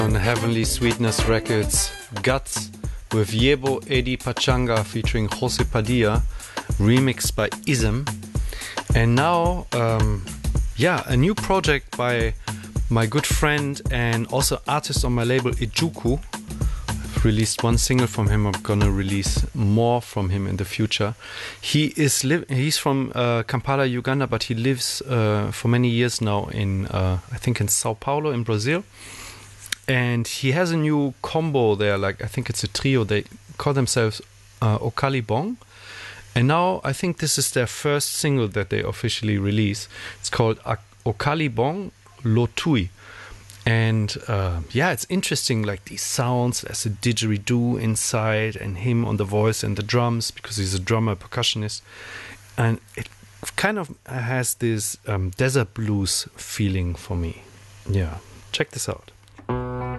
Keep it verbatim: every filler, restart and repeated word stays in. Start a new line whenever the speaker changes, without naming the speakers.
On Heavenly Sweetness Records, Guts with Yebo Eddie Pachanga featuring Jose Padilla, remixed by Ism. And now, um, yeah, a new project by my good friend and also artist on my label, Ijuku. I've released one single from him. I'm gonna release more from him in the future. He is li- he's from uh, Kampala, Uganda, but he lives uh, for many years now in, uh, I think in Sao Paulo in Brazil. And he has a new combo there, like I think it's a trio. They call themselves uh, Okalibong. And now I think this is their first single that they officially release. It's called Okalibong Lotui. And uh, yeah, it's interesting, like these sounds, there's a didgeridoo inside and him on the voice and the drums, because he's a drummer, percussionist. And it kind of has this um, desert blues feeling for me. Yeah, check this out.